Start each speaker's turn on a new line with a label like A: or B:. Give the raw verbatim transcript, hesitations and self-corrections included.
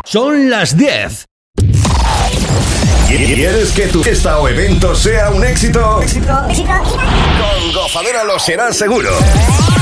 A: Son las diez.
B: ¿Quieres que tu fiesta o evento sea un éxito? ¿Éxito? ¿Éxito? Con Gozadera lo será seguro.